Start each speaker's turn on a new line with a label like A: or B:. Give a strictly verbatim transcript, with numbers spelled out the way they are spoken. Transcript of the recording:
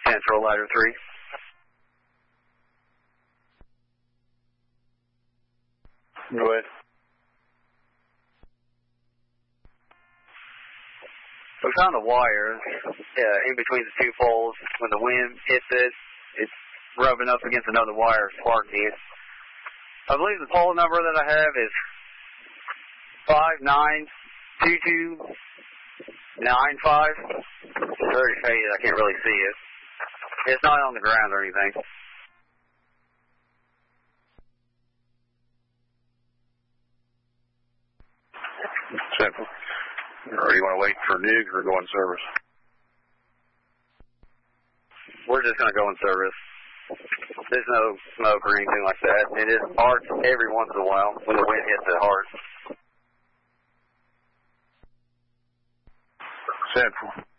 A: Central ladder three.
B: Go ahead.
A: We found the wires uh, in between the two poles. When the wind hits it, it's rubbing up against another wire, sparking it. I believe the pole number that I have is five nine two two nine five. It's very faded. I can't really see it. It's not on the ground or anything.
B: Simple. Or you want to wait for N U G or go in service?
A: We're just going to go in service. There's no smoke or anything like that. It is hard every once in a while when the wind hits it hard.
B: Central.